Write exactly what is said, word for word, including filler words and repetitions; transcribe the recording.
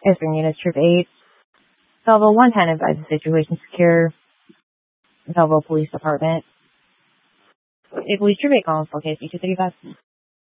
Eastern Units Troop eight. Belleville one ten advises situation secure. Belleville Police Department. A Police Troop eight calls located two thirty-five.